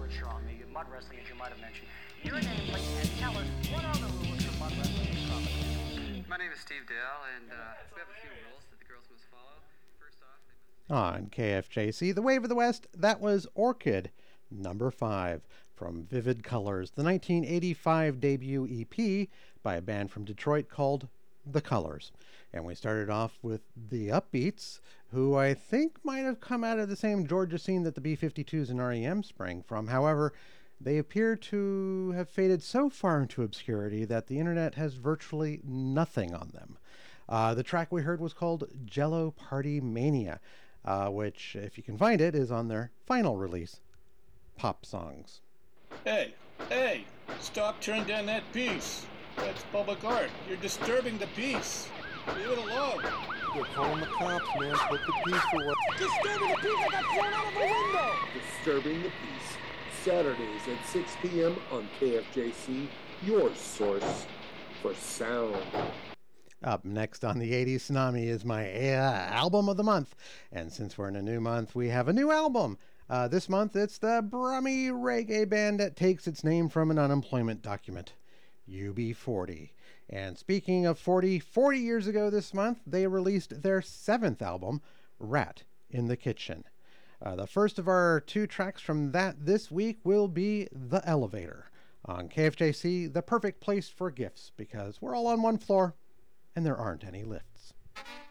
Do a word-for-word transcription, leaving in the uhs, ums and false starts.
literature on the mud wrestling, as you might have mentioned. Your name, please, and tell us what are the rules for mud wrestling in competition. My name is Steve Dale, and uh, we have a few rules that the girls must follow. First off, they must... On K F J C, The Wave of the West, that was Orchid, number five, from Vivid Colors, the nineteen eighty-five debut E P by a band from Detroit called The Colors. And we started off with the Upbeats, who I think might have come out of the same Georgia scene that the B fifty-twos and R E M sprang from. However, they appear to have faded so far into obscurity that the internet has virtually nothing on them. Uh, the track we heard was called Jello Party Mania, uh, which, if you can find it, is on their final release, Pop Songs. Hey, hey, stop turning down that piece. That's public art. You're disturbing the peace. Leave it alone. You're calling the cops, man. Put the piece away. Disturbing the peace! I got thrown out of the window! Disturbing the Peace. Saturdays at six p.m. on K F J C, your source for sound. Up next on the eighties Tsunami is my uh, album of the month. And since we're in a new month, we have a new album. Uh, this month, it's the Brummy reggae band that takes its name from an unemployment document, U B forty. And speaking of forty, forty years ago this month, they released their seventh album, Rat in the Kitchen. Uh, the first of our two tracks from that this week will be The Elevator. On K F J C, the perfect place for gifts, because we're all on one floor and there aren't any lifts.